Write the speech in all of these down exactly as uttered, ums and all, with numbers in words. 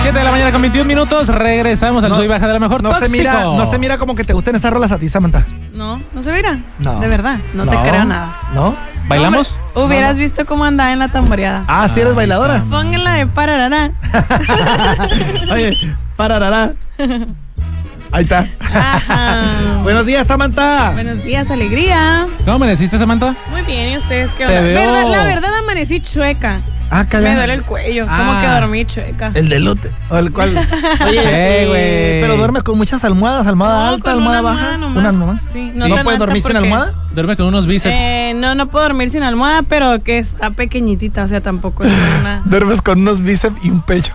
siete de la mañana con veintiún minutos. Regresamos al No, Sub y Baja de la Mejor. No Tóxico. se mira, no se mira como que te gusten esas rolas a ti, Samantha. No, no se mira. No. De verdad, no, No. te creo nada. ¿No? ¿Bailamos? Hombre, hubieras No, no. visto cómo andaba en la tamboreada. Ah, sí eres Ay, bailadora. Sam. Pónganla de pararará. Oye, pararará. Ahí está. Ajá. Buenos días, Samantha. Buenos días, alegría. ¿Cómo amaneciste, Samantha? Muy bien, ¿y ustedes qué Te onda? veo- Verdad, la verdad amanecí chueca. Ah, Me calla. duele el cuello, Ah. como que dormí chueca. El de lute. O el cual. Oye, Eh, güey. eh, pero duermes con muchas almohadas, almohada No, alta, con almohada una baja. almohada nomás. Una nomás. Sí, ¿No, no tan puedes alta dormir sin porque- almohada? Duerme con unos bíceps. Eh, no, no puedo dormir sin almohada, pero que está pequeñitita, o sea, tampoco es una... Duermes con unos bíceps y un pecho.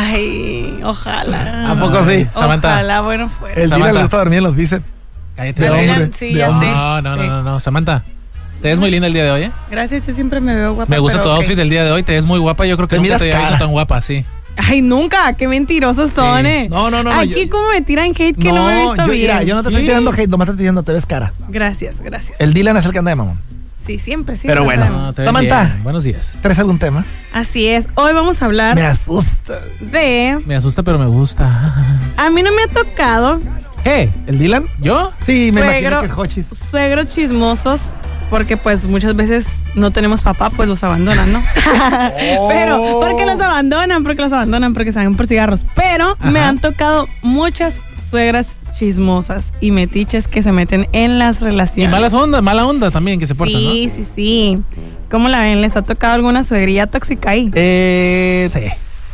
Ay, ojalá. ¿A poco sí? Samantha. Ojalá, bueno, fuera. El día Samantha. le gusta dormir en los bíceps. Cállate. De Me hombre. dirán, sí, de ya hombre. sé. No, no, no, Sí. no, no. Samantha, te ves muy linda el día de hoy, ¿eh? Gracias, yo siempre me veo guapa. Me gusta tu pero ok. outfit el día de hoy. Te ves muy guapa. Yo creo que Te nunca miras te había cara. visto tan guapa, sí. Ay, nunca, qué mentirosos son, Sí. eh. No, no, no, no, Aquí yo- como me tiran hate que no, me he visto yo, bien. mira, yo no te estoy Sí. tirando hate, nomás te estoy diciendo, te ves cara. Gracias, gracias. El Dylan es el que anda de mamón. Sí, siempre, siempre. Pero bueno. sabemos. No, te ves Samantha. bien. Buenos días. ¿Traes algún tema? Así es, hoy vamos a hablar Me asusta. de... Me asusta, pero me gusta. A mí no me ha tocado ¿Qué? ¿El Dylan? ¿Yo? Sí, me Suegro. imagino que es Hochis. suegros chismosos, porque pues muchas veces no tenemos papá, pues los abandonan, ¿no? Pero, porque los abandonan, porque los abandonan, porque se van por cigarros. Pero me Ajá. han tocado muchas suegras chismosas y metiches que se meten en las Y relaciones. malas onda, mala onda también que se portan, Sí, sí, sí. ¿Cómo la ven? ¿Les ha tocado alguna suegrilla tóxica ahí? Eh, Sí.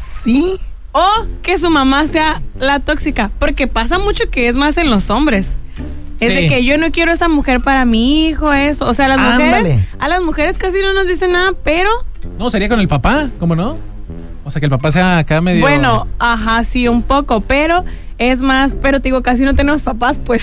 sí. O que su mamá sea la tóxica, porque pasa mucho que es más en los hombres. Es Sí. de que yo no quiero esa mujer para mi hijo, eso. O sea, las Ándale. mujeres, a las mujeres casi no nos dicen nada, pero ¿no? No, sería con el papá, ¿cómo no? O sea, que el papá sea acá medio... bueno, ajá, sí, un poco, pero es más, pero te digo, casi no tenemos papás, pues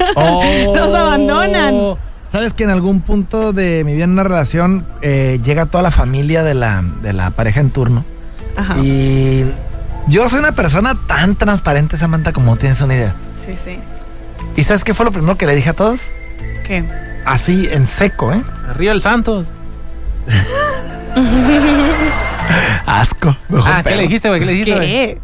Oh. nos abandonan. ¿Sabes que en algún punto de mi vida en una relación eh, llega toda la familia de la, de la pareja en turno? Ajá. Y yo soy una persona tan transparente, Samantha, como no tienes una idea. Sí, sí. ¿Y sabes qué fue lo primero que le dije a todos? ¿Qué? Así, en seco, ¿eh? Arriba el Santos. Asco. Mejor Ah, ¿qué pedo. le dijiste, güey? ¿Qué le dijiste, güey? ¿Qué?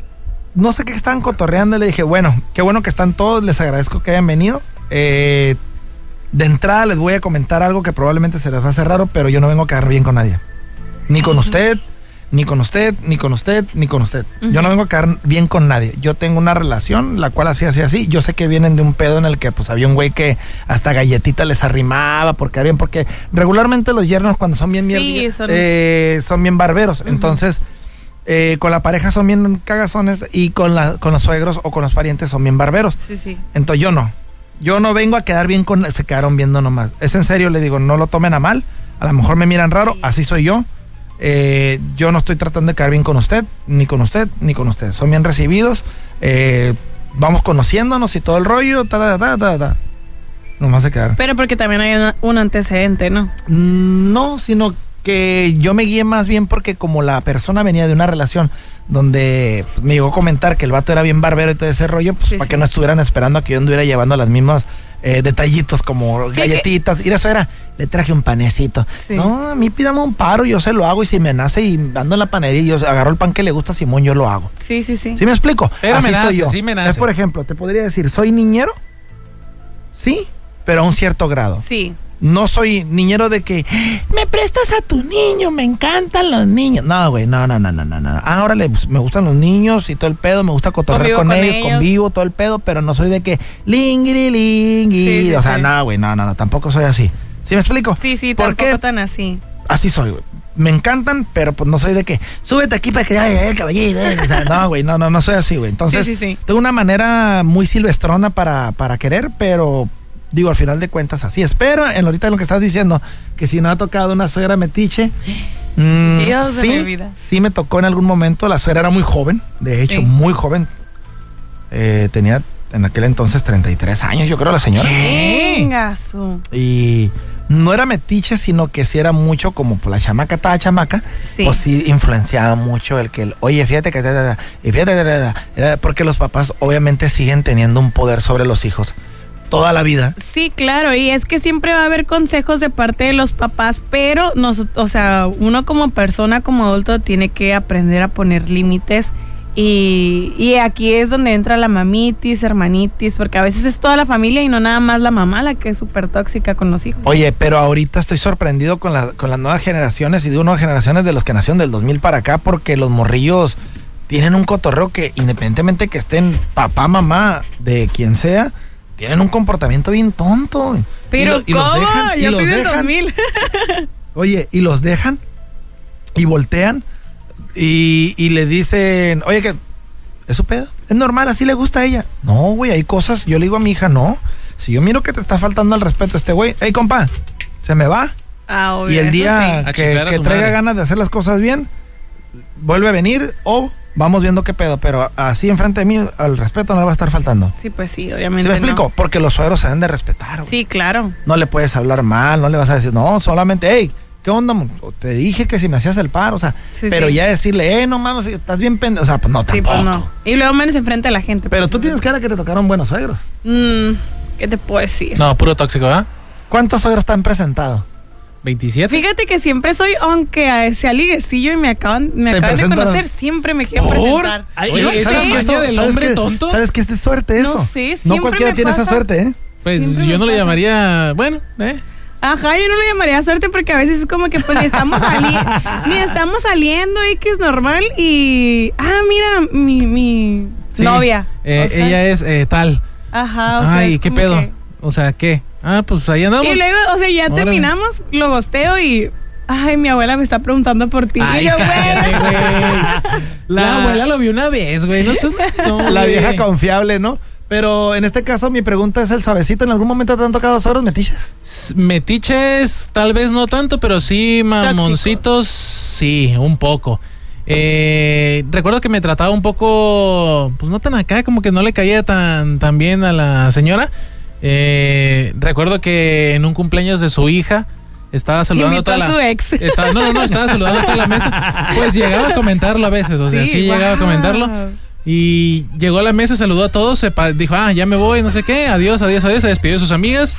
No sé qué estaban cotorreando y le dije, bueno, qué bueno que están todos, les agradezco que hayan venido. Eh, de entrada les voy a comentar algo que probablemente se les va a hacer raro, pero yo no vengo a quedar bien con nadie. Ni con usted, ni con usted, ni con usted, ni con usted. Yo no vengo a quedar bien con nadie. Yo tengo una relación, la cual así, así, así. Yo sé que vienen de un pedo en el que pues había un güey que hasta galletita les arrimaba porque quedar bien, porque regularmente los yernos cuando son bien Sí, mierdi- son- eh, son bien barberos. Entonces, eh, con la pareja son bien cagazones y con, la, con los suegros o con los parientes son bien barberos. Sí, sí. Entonces yo no. Yo no vengo a quedar bien con... Se quedaron viendo nomás. Es en serio, le digo, no lo tomen a mal. A lo mejor me miran raro, así soy yo. Eh, yo no estoy tratando de quedar bien con usted, ni con usted, ni con usted. Son bien recibidos. Eh, vamos conociéndonos y todo el rollo. Ta, ta, ta, ta, ta. Nomás se quedaron. Pero porque también hay una- un antecedente, ¿no? Mm, No, sino que yo me guié más bien porque como la persona venía de una relación donde pues, me llegó a comentar que el vato era bien barbero y todo ese rollo, pues Sí, para sí. que no estuvieran esperando a que yo anduviera llevando las mismas eh, detallitos como Sí, galletitas. Y eso era, le traje un panecito. Sí. No, a mí pídame un paro, yo se lo hago y si me nace y ando en la panería y yo agarro el pan que le gusta a Simón, yo lo hago. Sí, sí, sí. ¿Sí me explico? Pero Así me nace, soy yo. sí me nace. Es, por ejemplo, te podría decir, ¿soy niñero? Sí, pero a un cierto grado. Sí. No soy niñero de que me prestas a tu niño, me encantan los niños. No, güey, no, no, no, no, no, no. Ahora le, pues, me gustan los niños y todo el pedo, me gusta cotorrear Convivo con, con ellos, ellos. convivo, todo el pedo, pero no soy de que lingiri, lingui. Sí, sí, o sea, sí. no, güey, no, no, no, tampoco soy así. ¿Sí me explico? Sí, sí, ¿Por tampoco qué? tan así. Así soy, güey. Me encantan, pero pues no soy de que súbete aquí para que ya el caballito. O sea, no, güey, no, no, no soy así, güey. Entonces, Sí, sí, sí. tengo una manera muy silvestrona para, para querer, pero digo, al final de cuentas así es. Pero en ahorita lo que estás diciendo, que si no ha tocado una suegra metiche, mm, Dios de sí, mi vida. sí me tocó en algún momento. La suegra era muy joven, de hecho, Sí. muy joven. Eh, tenía en aquel entonces treinta y tres años, yo creo, la señora. Venga, su. Y no era metiche, sino que sí era mucho como pues, la chamaca, estaba chamaca, Sí. pues sí influenciaba mucho el que, el, oye, fíjate que, ta, ta, ta, y fíjate, ta, ta, ta, era porque los papás obviamente siguen teniendo un poder sobre los hijos toda la vida. Sí, claro, y es que siempre va a haber consejos de parte de los papás, pero nos, o sea, uno como persona, como adulto, tiene que aprender a poner límites Y, y aquí es donde entra la mamitis, hermanitis, porque a veces es toda la familia y no nada más la mamá la que es súper tóxica con los hijos. Oye, pero ahorita estoy sorprendido con, la, con las nuevas generaciones, y digo nuevas generaciones de los que nacieron del dos mil para acá, porque los morrillos tienen un cotorreo que, independientemente que estén papá, mamá, de quien sea, tienen un comportamiento bien tonto. Pero y lo, y ¿cómo? Los dejan, Yo y los soy del dejan, dos mil. Oye, y los dejan y voltean y, y le dicen, oye, que es su pedo, es normal, así le gusta a ella. No, güey, hay cosas, yo le digo a mi hija, no, si yo miro que te está faltando al respeto a este güey, hey, compa, se me va. Ah, obvio, y el eso día sí. que, que traiga ganas de hacer las cosas bien, vuelve a venir o vamos viendo qué pedo, pero así enfrente de mí, al respeto no le va a estar faltando. Sí, pues sí, ¿Sí obviamente. me explico? No. Porque los suegros se deben de respetar, güey. Sí, claro. No le puedes hablar mal, no le vas a decir, no, solamente, hey, ¿qué onda? Te dije que si me hacías el paro, o sea, Sí, pero sí. ya decirle, eh, no mames, estás bien pendejo, o sea, pues no, Sí, tampoco. pues no. Y luego menos enfrente de la gente. Pero pues, tú tienes cara que te tocaron buenos suegros. Mm, ¿qué te puedo decir? No, puro tóxico, ¿verdad? ¿Cuántos suegros te han presentado? veintisiete. Fíjate que siempre soy, aunque sea liguecillo y me acaban, me Te acaban de presentaron. conocer, siempre me quieren ¿Por? presentar. Ay, Oye, no, ¿esa ¿sabes es qué maña del ¿sabes hombre qué? tonto? ¿Sabes qué es de suerte eso? No sé, No siempre cualquiera me tiene esa pasa. suerte, ¿eh? Pues Siempre yo me no le pasa. llamaría, bueno, eh. Ajá, yo no le llamaría suerte porque a veces es como que pues ni estamos, sali ni estamos saliendo y que es normal y... Ah, mira, mi, mi Sí. novia. Eh, O sea, ella es eh, tal. Ajá, o sea, Ay, es ¿qué como pedo? que- O sea, ¿qué? Ah, pues ahí andamos. Y luego, o sea, ya Órale. terminamos, lo gosteo y... Ay, mi abuela me está preguntando por ti. Ay, Y yo, cállate, güey. güey. La La- abuela lo vi una vez, güey. No seas- no, La güey. vieja confiable, ¿no? Pero en este caso mi pregunta es el suavecito. ¿En algún momento te han tocado suegros metiches? S- Metiches, tal vez no tanto, pero sí mamoncitos, sí, un poco. Eh, recuerdo que me trataba un poco, pues no tan acá, como que no le caía tan, tan bien a la señora. Eh, recuerdo que en un cumpleaños de su hija estaba saludando Invitó a toda a la su ex. Estaba, no, no, no, estaba saludando a toda la mesa. Pues llegaba a comentarlo a veces, o sea, sí, llegaba a wow. comentarlo. Y llegó a la mesa, saludó a todos, se pa- dijo, ah, ya me voy, no sé qué, adiós, adiós, adiós, se despidió de sus amigas.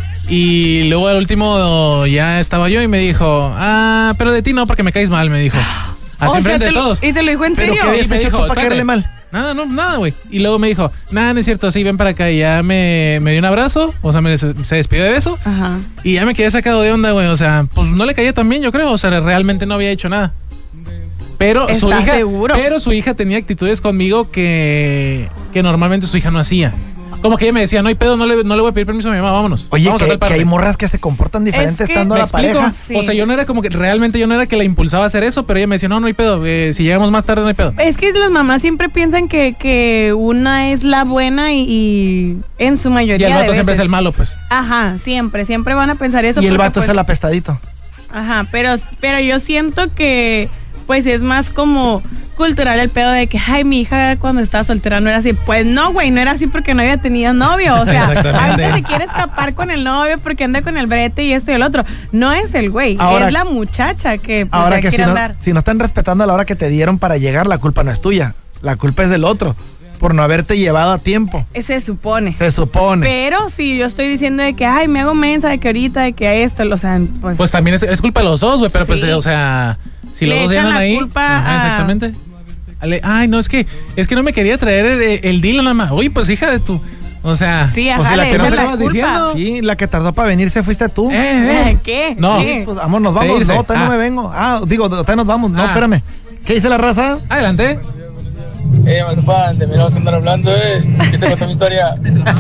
Y luego al último ya estaba yo y me dijo, ah, pero de ti no, porque me caes mal, me dijo. Así O sea, enfrente te de lo- todos. ¿Y te lo dijo en ¿Pero serio? qué habías Y me hecho dijo, tú para caerle espérate. mal? Nada, no, nada, güey. Y luego me dijo, nada, no es cierto, sí, ven para acá. Y ya me, me dio un abrazo, o sea, me, se despidió de beso. Ajá. Y ya me quedé sacado de onda, güey. O sea, pues no le caía tan bien, yo creo. O sea, realmente no había hecho nada. Pero su ¿Estás hija, seguro? pero su hija tenía actitudes conmigo que, que normalmente su hija no hacía. Como que ella me decía, no hay pedo, no le, no le voy a pedir permiso a mi mamá, vámonos. Oye, vamos a que, tal que parte. hay morras que se comportan diferente Es que- estando a ¿Me la explico? pareja. Sí. O sea, yo no era como que, realmente yo no era que la impulsaba a hacer eso, pero ella me decía, no, no hay pedo, eh, si llegamos más tarde no hay pedo. Es que las mamás siempre piensan que, que una es la buena y, y en su Y mayoría el de vato siempre es veces. el malo, pues. Ajá, siempre, siempre van a pensar eso. Y el porque, vato pues, es el apestadito. Ajá, pero, pero yo siento que pues es más como cultural el pedo de que, ay, mi hija cuando estaba soltera no era así. Pues no, güey, no era así porque no había tenido novio. O sea, Exactamente. ahorita se quiere escapar con el novio porque anda con el brete y esto y el otro. No es el güey, Ahora- es la muchacha que pues, Ahora ya que si quiere no, andar. si no están respetando a la hora que te dieron para llegar, la culpa no es tuya. La culpa es del otro. Por no haberte llevado a tiempo. Se supone. Se supone. Pero si yo estoy diciendo de que, ay, me hago mensa, de que ahorita, de que esto, o sea, pues... Pues también es, es culpa de los dos, güey, pero pues, Sí. eh, o sea, si Le los dos echan llegan la ahí. culpa Ajá, a- exactamente. Ale- Ay, no, es que, es que no me quería traer el, el deal nada más. Oye, pues hija de tu. O sea, sí, pues, ajá, si la le que no echan se la estabas culpa. diciendo. Sí, la que tardó para venirse fuiste tú. eh, eh. ¿Qué? No. ¿Qué? Pues vamos, nos De vamos. irse. No, todavía no Ah. me vengo. Ah, digo, todavía nos vamos. No, Ah. espérame. ¿Qué dice la raza? Adelante. Eh, Mazapán, terminamos de andar hablando, eh. Yo te conté mi historia.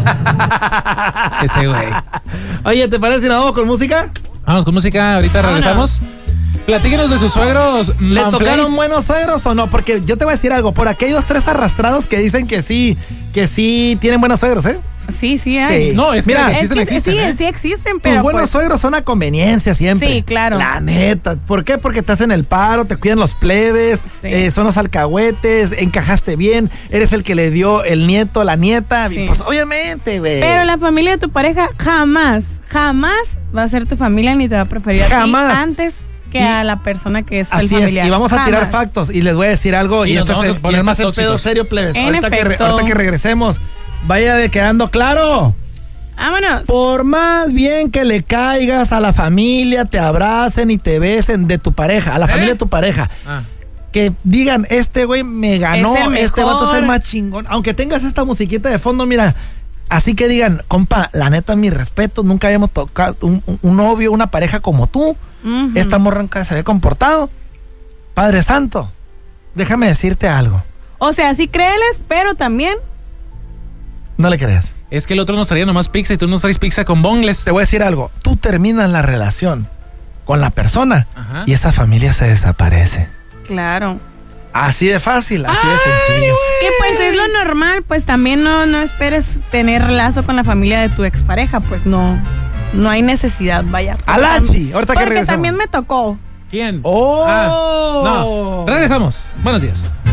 Ese güey. Oye, ¿te parece si nos vamos con música? Vamos con música, ahorita regresamos. Platíquenos de sus suegros. ¿Le Manflays. tocaron buenos suegros o no? Porque yo te voy a decir algo. Por aquí hay dos, tres arrastrados que dicen que sí, que sí tienen buenos suegros, ¿eh? Sí, sí hay. Sí. No, es que Mira, que Es existen, que existen, sí, ¿eh? sí existen, Tus pero buenos pues, suegros son a conveniencia siempre. Sí, claro. La neta. ¿Por qué? Porque te hacen el paro, te cuidan los plebes, Sí. eh, son los alcahuetes, encajaste bien, eres el que le dio el nieto, la nieta. Sí. Y pues obviamente, güey. pero la familia de tu pareja jamás, jamás va a ser tu familia ni te va a preferir a ti Jamás. antes que Y- a la persona que es el Así es, familiar. y vamos a Jamás. tirar factos y les voy a decir algo y, Y nos esto vamos es, a el- poner y esto más es el pedo tóxicos. serio, plebes. En Ahorita que, re- efecto. ahorita que regresemos, vaya quedando claro. Vámonos. Por más bien que le caigas a la familia, te abracen y te besen de tu pareja, a la ¿Eh? familia de tu pareja. Ah. que digan, este güey me ganó, Es el este vato es el mejor. más chingón. Aunque tengas esta musiquita de fondo, mira, así que digan, compa, la neta, mi respeto, nunca habíamos tocado un, un- un novio, una pareja como tú. Ujú. Esta morra nunca se había comportado. Padre Santo, déjame decirte algo. O sea, sí créeles, pero también. No le creas. Es que el otro nos traía nomás pizza y tú nos traes pizza con bongles. Te voy a decir algo. Tú terminas la relación con la persona Ajá. y esa familia se desaparece. Claro. Así de fácil, así de sencillo. Que pues es lo normal, pues también no, no esperes tener lazo con la familia de tu expareja, pues no, no hay necesidad, vaya. Alachi, ahorita que Porque regresamos. también me tocó. ¿Quién? ¡Oh! Ah, no. Regresamos. Buenos días.